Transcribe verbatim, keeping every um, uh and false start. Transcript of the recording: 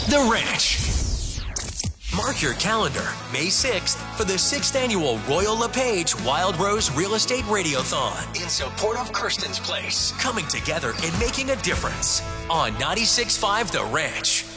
The Ranch. Mark your calendar, May sixth, for the sixth Annual Royal LePage Wild Rose Real Estate Radiothon in support of Kirsten's Place. Coming together and making a difference on ninety-six point five The Ranch.